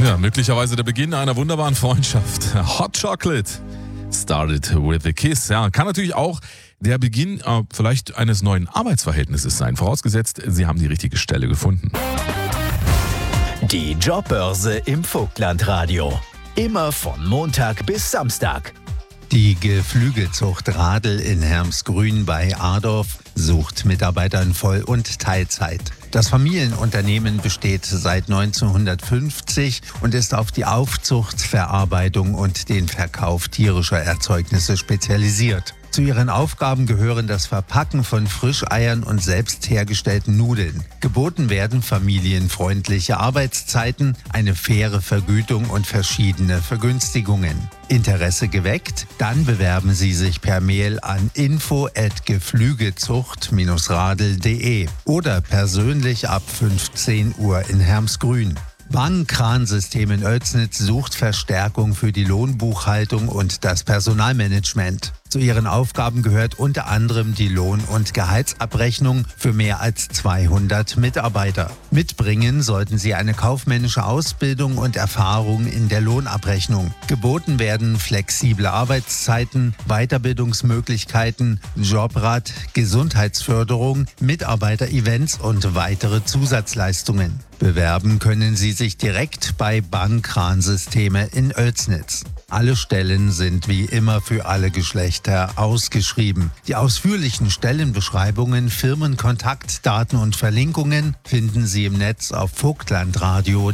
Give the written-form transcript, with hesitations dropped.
Ja, möglicherweise der Beginn einer wunderbaren Freundschaft. Hot Chocolate started with a kiss. Ja, kann natürlich auch der Beginn vielleicht eines neuen Arbeitsverhältnisses sein. Vorausgesetzt, Sie haben die richtige Stelle gefunden. Die Jobbörse im Vogtlandradio. Immer von Montag bis Samstag. Die Geflügelzucht Radl in Hermsgrün bei Adorf sucht Mitarbeiter in Voll- und Teilzeit. Das Familienunternehmen besteht seit 1950 und ist auf die Aufzucht, Verarbeitung und den Verkauf tierischer Erzeugnisse spezialisiert. Zu ihren Aufgaben gehören das Verpacken von Frischeiern und selbst hergestellten Nudeln. Geboten werden familienfreundliche Arbeitszeiten, eine faire Vergütung und verschiedene Vergünstigungen. Interesse geweckt? Dann bewerben Sie sich per Mail an info@geflügelzucht-radl.de oder persönlich ab 15 Uhr in Hermsgrün. Bank-Kransystem in Oelsnitz sucht Verstärkung für die Lohnbuchhaltung und das Personalmanagement. Zu ihren Aufgaben gehört unter anderem die Lohn- und Gehaltsabrechnung für mehr als 200 Mitarbeiter. Mitbringen sollten sie eine kaufmännische Ausbildung und Erfahrung in der Lohnabrechnung. Geboten werden flexible Arbeitszeiten, Weiterbildungsmöglichkeiten, Jobrat, Gesundheitsförderung, Mitarbeiterevents und weitere Zusatzleistungen. Bewerben können Sie sich direkt bei Bank-Kransysteme in Oelsnitz. Alle Stellen sind wie immer für alle Geschlechter ausgeschrieben. Die ausführlichen Stellenbeschreibungen, Firmenkontaktdaten und Verlinkungen finden Sie im Netz auf vogtlandradio.de.